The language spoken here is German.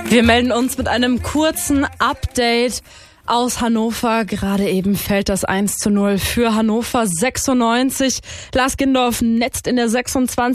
Wir melden uns mit einem kurzen Update aus Hannover. Gerade eben fällt das 1:0 für Hannover 96. Lars Gindorf netzt in der 26.